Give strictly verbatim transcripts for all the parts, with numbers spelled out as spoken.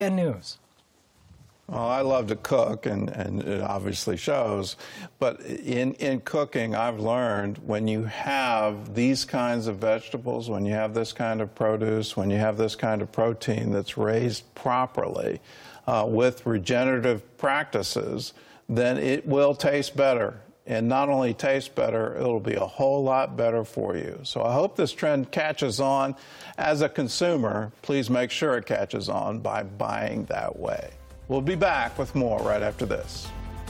News. Well, I love to cook, and, and it obviously shows. But in, in cooking, I've learned when you have these kinds of vegetables, when you have this kind of produce, when you have this kind of protein that's raised properly uh, with regenerative practices, then it will taste better. And not only taste better, it'll be a whole lot better for you. So I hope this trend catches on. As a consumer, please make sure it catches on by buying that way. We'll be back with more right after this.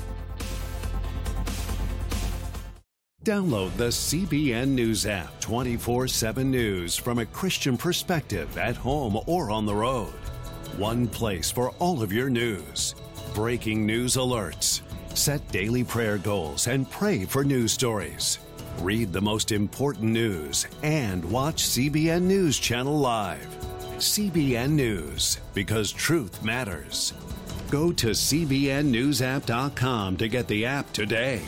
Download the C B N News app, twenty-four seven News from a Christian perspective at home or on the road. One place for all of your news. Breaking news alerts. Set daily prayer goals and pray for news stories. Read the most important news and watch C B N News Channel live. C B N News, because truth matters. Go to C B N news app dot com to get the app today.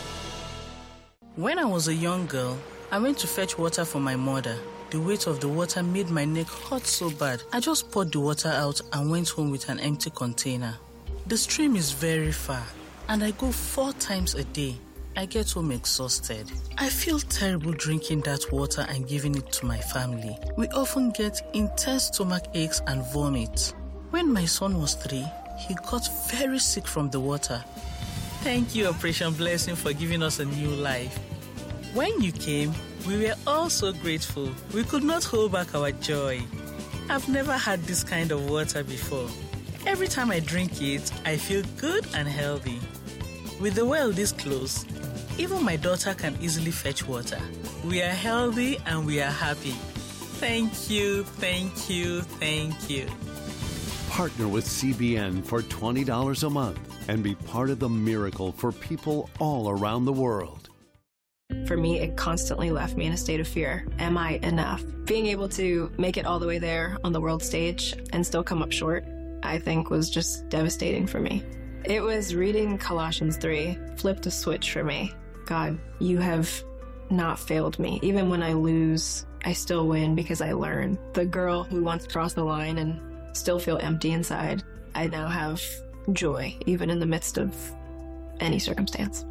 When I was a young girl, I went to fetch water for my mother. The weight of the water made my neck hurt so bad. I just poured the water out and went home with an empty container. The stream is very far, and I go four times a day. I get home exhausted. I feel terrible drinking that water and giving it to my family. We often get intense stomach aches and vomit. When my son was three, he got very sick from the water. Thank you, Operation Blessing, for giving us a new life. When you came, we were all so grateful. We could not hold back our joy. I've never had this kind of water before. Every time I drink it, I feel good and healthy. With the well this close, even my daughter can easily fetch water. We are healthy and we are happy. Thank you, thank you, thank you. Partner with C B N for twenty dollars a month and be part of the miracle for people all around the world. For me, it constantly left me in a state of fear. Am I enough? Being able to make it all the way there on the world stage and still come up short, I think was just devastating for me. It was reading Colossians three, flipped a switch for me. God, you have not failed me. Even when I lose, I still win because I learn. The girl who wants to cross the line and still feel empty inside, I now have joy, even in the midst of any circumstance.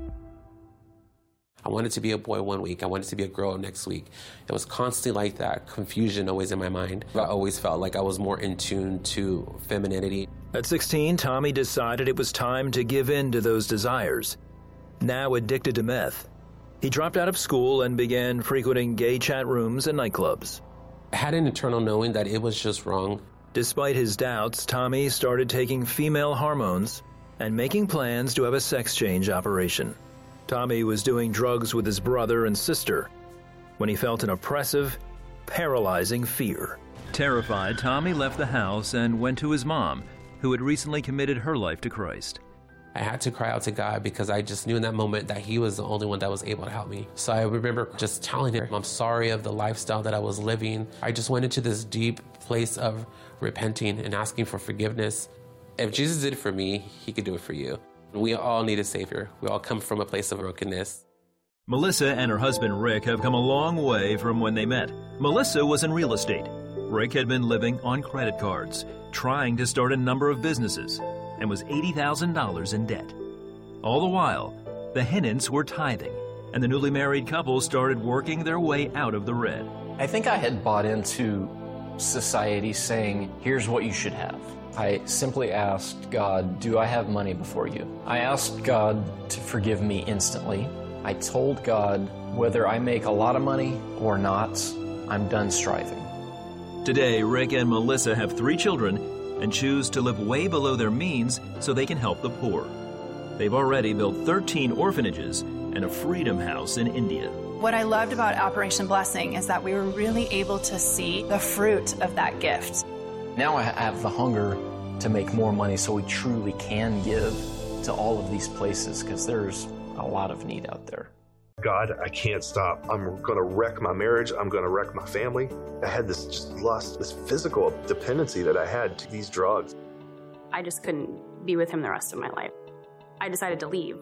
I wanted to be a boy one week. I wanted to be a girl next week. It was constantly like that, confusion always in my mind. I always felt like I was more in tune to femininity. At sixteen, Tommy decided it was time to give in to those desires. Now addicted to meth, he dropped out of school and began frequenting gay chat rooms and nightclubs. I had an internal knowing that it was just wrong. Despite his doubts, Tommy started taking female hormones and making plans to have a sex change operation. Tommy was doing drugs with his brother and sister when he felt an oppressive, paralyzing fear. Terrified, Tommy left the house and went to his mom, who had recently committed her life to Christ. I had to cry out to God because I just knew in that moment that he was the only one that was able to help me. So I remember just telling him, I'm sorry of the lifestyle that I was living. I just went into this deep place of repenting and asking for forgiveness. If Jesus did it for me, he could do it for you. We all need a Savior. We all come from a place of brokenness. Melissa and her husband Rick have come a long way from when they met. Melissa was in real estate. Rick had been living on credit cards, trying to start a number of businesses, and was eighty thousand dollars in debt. All the while, the Hennants were tithing, and the newly married couple started working their way out of the red. I think I had bought into society saying, here's what you should have. I simply asked God, do I have money before you? I asked God to forgive me instantly. I told God, whether I make a lot of money or not, I'm done striving. Today, Rick and Melissa have three children and choose to live way below their means so they can help the poor. They've already built thirteen orphanages and a freedom house in India. What I loved about Operation Blessing is that we were really able to see the fruit of that gift. Now I have the hunger to make more money so we truly can give to all of these places, because there's a lot of need out there. God, I can't stop. I'm going to wreck my marriage. I'm going to wreck my family. I had this just lust, this physical dependency that I had to these drugs. I just couldn't be with him the rest of my life. I decided to leave.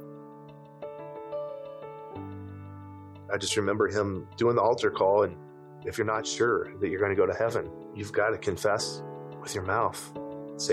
I just remember him doing the altar call, and if you're not sure that you're going to go to heaven, you've got to confess with your mouth